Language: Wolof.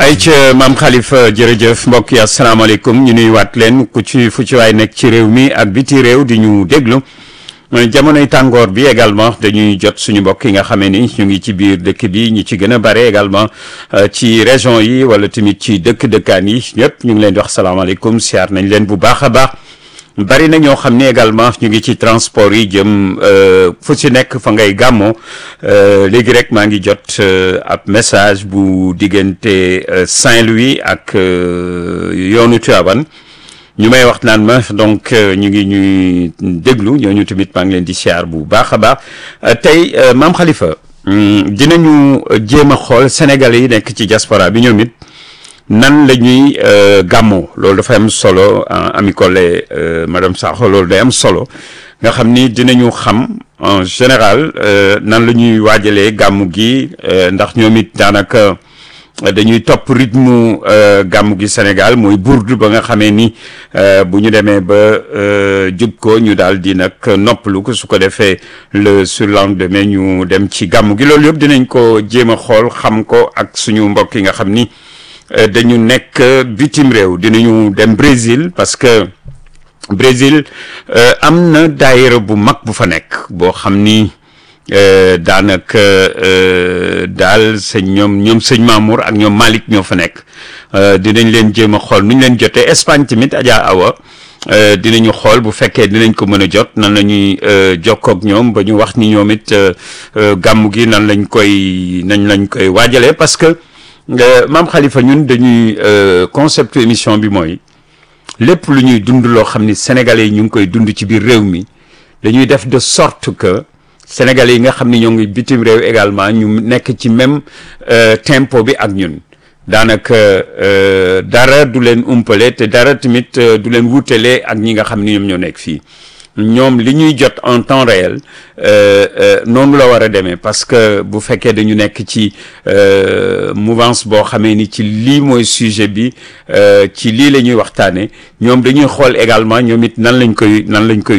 ay ca maam Khalifa jërëjëf mbokk yi asalaamaaleykum ñu nuyuwaat leen ku ci fu ci waay nekk ci réew mi ak biti réew di ñu déglu jamonoy tàngoor bi également dañuy jot suñu mbokk yi nga xamee ni ñu ngi ci biir dëkk bi ñi ci gën a bare également ci région yi wala tamit ci dëkkaan yi ñëpp ñu ngi leen di wax salaamaaleykum siyaar nañ leen bu baax a baax bari na ñoo xam ne également ñu ngi ci transport yi jëm fu ci nekk fa ngay gàmmoo léegi rek maa ngi jot ab message bu diggante Saint-Louis ak yoonu Tivaouane ñu may wax naan ma donc ñu ngi ñuy déglu ñooñu tamit maa ngi leen di siyaar bu baax a baax tey maam Khalifa dinañu jéem a xool sénégalais yi nekk ci diaspora bi ñoom it nan la ñuy gàmmoo loolu dafa am solo Ami Collé madame Sakho loolu day am solo nga xam ni dinañu xam en général nan la ñuy waajalee gàmmu gi ndax ñoom it daanaka dañuy topp rythme gàmmu gi Sénégal mooy burdu ba nga xamee ni bu ñu demee ba jub ko ñu daal di nag noppalu ko su ko defee le surlendemain ñu dem ci gàmmu gi loolu yëpp dinañ ko jéem a xool xam ko ak suñu mbokk yi nga xam ni dañu nekk bitim réew dinañu dem Brésil parce que Brésil am na daayira bu mag bu fa nekk boo xam ni daanaka daal ñoom sëñ Mamour ak ñoom Malick ñoo fa nekk dinañ leen jéem a xool nu ñu leen jotee Espagne tamit Adja Awa dinañu xool bu fekkee dinañ ko mën a jot nan la ñuy jokkoo ak ñoom ba ñu wax ni ñoom it gàmmu gi nan lañ koy waajalee parce que maam Khalifa ñun dañuy concept émission bi mooy lépp lu ñuy dund loo xam ni sénégalais yi ñu ngi koy dund ci biir réew mi dañuy def de sorte que sénégalais yi nga xam ni ñoo ngi bitim réew également ñu nekk ci même tempo bi ak ñun daanaka dara du leen umpale te dara tamit du leen wuutale ak ñi nga xam ni ñoom ñoo nekk fii ñoom li ñuy jot en temps réel noonu la war a demee parce que bu fekkee dañu nekk ci mouvance boo xamee ni ci lii mooy sujet bi ci lii la ñuy waxtaane ñoom dañuy xool également ñoom it nan lañ koy